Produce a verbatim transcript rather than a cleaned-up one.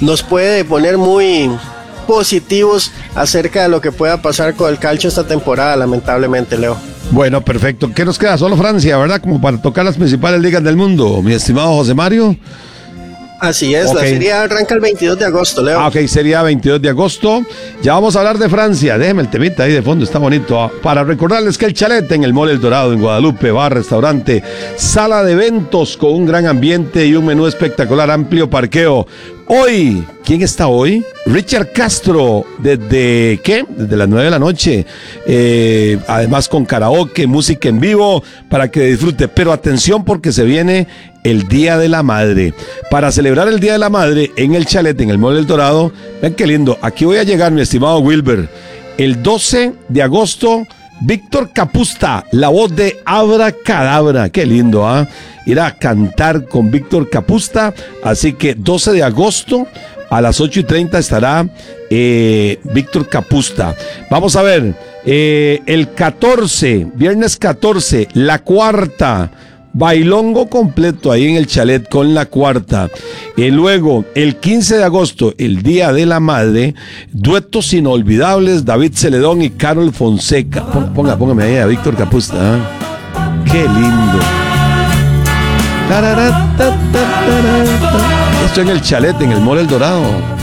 nos puede poner muy positivos acerca de lo que pueda pasar con el calcio esta temporada, lamentablemente, Leo. Bueno, perfecto. ¿Qué nos queda? Solo Francia, ¿verdad? Como para tocar las principales ligas del mundo, mi estimado José Mario. Así es, okay. La Serie A arranca el veintidós de agosto, Leo. Ah, ok, Serie A veintidós de agosto. Ya vamos a hablar de Francia. Déjeme el temita ahí de fondo, está bonito. ¿Ah? Para recordarles que el Chalet en el Mall El Dorado en Guadalupe, bar, restaurante, sala de eventos con un gran ambiente y un menú espectacular, amplio parqueo. Hoy, ¿quién está hoy? Richard Castro, desde, ¿qué? Desde las nueve de la noche, eh, además con karaoke, música en vivo, para que disfrute, pero atención porque se viene el Día de la Madre. Para celebrar el Día de la Madre en el Chalet, en el Mall El Dorado, ven qué lindo, aquí voy a llegar, mi estimado Wilber, el doce de agosto, Víctor Capusta, la voz de Abracadabra, qué lindo, ¿ah? ¿eh? Ir a cantar con Víctor Capusta, así que doce de agosto a las ocho y treinta estará eh, Víctor Capusta. Vamos a ver, eh, el catorce, viernes catorce, La Cuarta, bailongo completo ahí en el Chalet con La Cuarta. Y luego, el quince de agosto, el Día de la Madre, duetos inolvidables, David Celedón y Carol Fonseca. Ponga, póngame ahí a Víctor Capusta. ¿eh? Qué lindo. Esto en el Chalet, en el Mall El Dorado.